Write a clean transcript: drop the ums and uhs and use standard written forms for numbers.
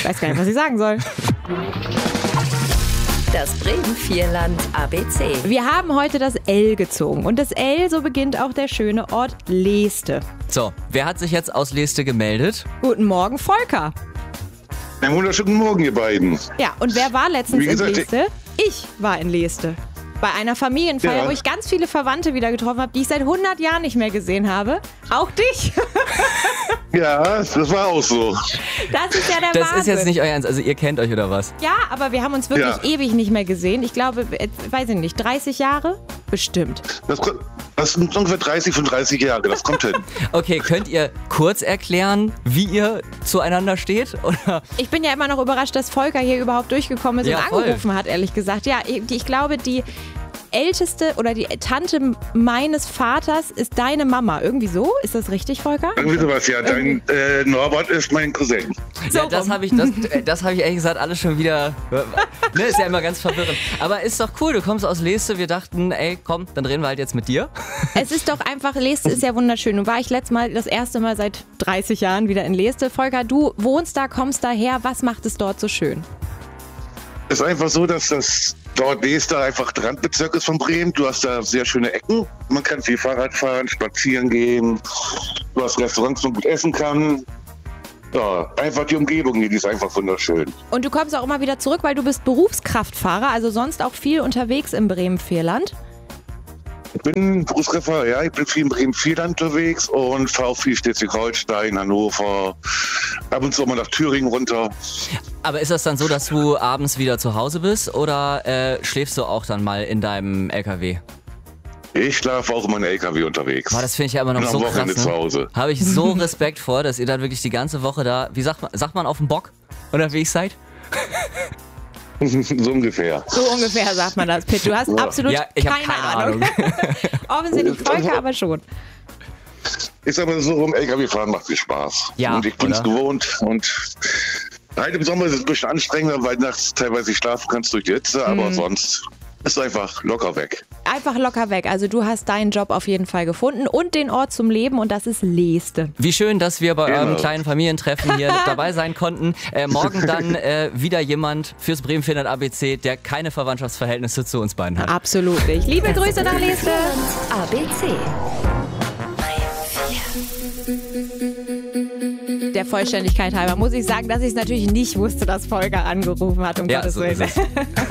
weiß gar nicht, was ich sagen soll. Das Bremen-Vierland ABC. Wir haben heute das L gezogen. Und das L, so beginnt auch der schöne Ort Leeste. So, wer hat sich jetzt aus Leeste gemeldet? Guten Morgen, Volker. Einen wunderschönen Morgen, ihr beiden. Ja, und wer war letztens Wie gesagt, in Leeste? Ich war in Leeste. Bei einer Familienfeier, Ja. wo ich ganz viele Verwandte wieder getroffen habe, die ich seit 100 Jahren nicht mehr gesehen habe. Auch dich. Ja, das war auch so. Das ist ja der Das Wahnsinn. ist jetzt nicht euer Ernst, also ihr kennt euch oder was? Ja, aber wir haben uns wirklich Ja. ewig nicht mehr gesehen. Ich glaube, weiß ich nicht, 30 Jahre? Bestimmt. Das sind ungefähr 30, 35 Jahre, das kommt hin. Okay, könnt ihr kurz erklären, wie ihr zueinander steht? Oder? Ich bin ja immer noch überrascht, dass Volker hier überhaupt durchgekommen ist Ja, und voll. angerufen hat, ehrlich gesagt. Ja, ich glaube, die älteste oder die Tante meines Vaters ist deine Mama. Irgendwie so? Ist das richtig, Volker? Irgendwie sowas, ja. Dein Norbert ist mein Cousin. So Ja, das rum. habe ich, das hab ich ehrlich gesagt alles schon wieder. Ne, ist ja immer ganz verwirrend. Aber ist doch cool, du kommst aus Leeste. Wir dachten, ey, komm, dann reden wir halt jetzt mit dir. Es ist doch einfach, Leeste ist ja wunderschön. Nun war ich das erste Mal seit 30 Jahren wieder in Leeste. Volker, du wohnst da, kommst daher. Was macht es dort so schön? Es ist einfach so, dass das dort Leeste einfach der Randbezirk ist von Bremen. Du hast da sehr schöne Ecken. Man kann viel Fahrrad fahren, spazieren gehen. Du hast Restaurants, wo man gut essen kann. Ja, einfach die Umgebung hier, die ist einfach wunderschön. Und du kommst auch immer wieder zurück, weil du bist Berufskraftfahrer, also sonst auch viel unterwegs im Bremen-Vierland. Ich bin Berufskraftfahrer, ja, ich bin viel in Bremen-Vierland unterwegs und fahre auch viel Schleswig-Holstein, Hannover, ab und zu mal nach Thüringen runter. Aber ist das dann so, dass du abends wieder zu Hause bist oder schläfst du auch dann mal in deinem LKW? Ich schlafe auch in meinem LKW unterwegs. Boah, das finde ich ja immer noch Und so am krass. Wochenende zu Ne? Hause. Habe ich so Respekt vor, dass ihr dann wirklich die ganze Woche da, wie sagt man auf dem Bock unterwegs seid? So ungefähr. So ungefähr sagt man das, Pitt. Du hast absolut Ja, ich habe keine keine Ahnung. Offensichtlich Volker, aber schon. Ich sag mal so, rum LKW fahren macht viel Spaß. Ja, und ich bin es oder? gewohnt. Und halt im Sommer ist es ein bisschen anstrengender, weil nachts teilweise nicht schlafen kannst durch die Hitze, aber sonst ist es einfach locker weg. Einfach locker weg. Also du hast deinen Job auf jeden Fall gefunden und den Ort zum Leben und das ist Leeste. Wie schön, dass wir bei eurem Genau. kleinen Familientreffen hier dabei sein konnten. Morgen dann wieder jemand fürs Bremen-Vierland ABC, der keine Verwandtschaftsverhältnisse zu uns beiden hat. Absolut nicht. Liebe Grüße nach Leeste. ABC. Der Vollständigkeit halber muss ich sagen, dass ich es natürlich nicht wusste, dass Volker angerufen hat, um Ja, Gottes so ist Willen. es.